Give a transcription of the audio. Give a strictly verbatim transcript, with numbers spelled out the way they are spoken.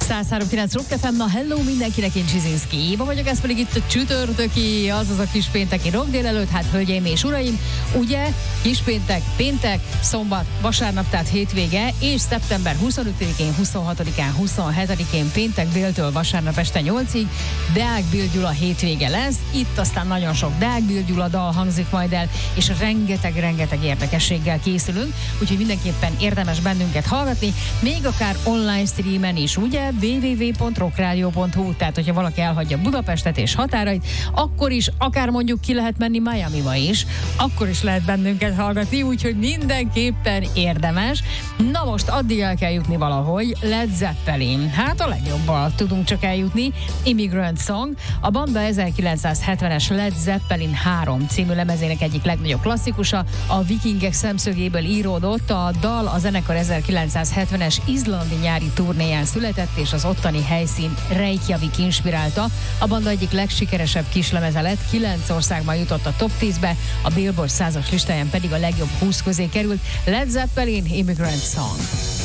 száz három kilenc Rock ef em, na hello mindenkinek, én Csizinszki Éva vagyok, ez pedig itt a csütörtöki, azaz a kispénteki rock délelőtt, hát hölgyeim és uraim, ugye kispéntek, péntek, szombat, vasárnap, tehát hétvége, és szeptember huszonötödikén, huszonhatodikán, huszonhetedikén péntek déltől vasárnap este nyolcig Deák Bill Gyula hétvége lesz, itt aztán nagyon sok Deák Bill Gyula dal hangzik majd el, és rengeteg-rengeteg érdekességgel készülünk, úgyhogy mindenképpen érdemes bennünket hallgatni, még akár online streamen is, ugye, double-u double-u double-u pont rockradio pont hu, tehát hogyha valaki elhagyja Budapestet és határait, akkor is, akár mondjuk ki lehet menni Miamiba is, akkor is lehet bennünket hallgatni, úgyhogy mindenképpen érdemes. Na most addig el kell jutni valahogy, Led Zeppelin, hát a legjobbal tudunk csak eljutni, Immigrant Song, a banda ezerkilencszázhetvenes Led Zeppelin három című lemezének egyik legnagyobb klasszikusa, a vikingek szemszögéből íródott, a dal a zenekar ezerkilencszázhetvenes izlandi nyári turnéján született, és az ottani helyszín Reykjavik inspirálta. A banda egyik legsikeresebb kislemeze lett, kilenc országban jutott a top tízbe, a Billboard százas listáján pedig a legjobb húsz közé került. Led Zeppelin, Immigrant Song.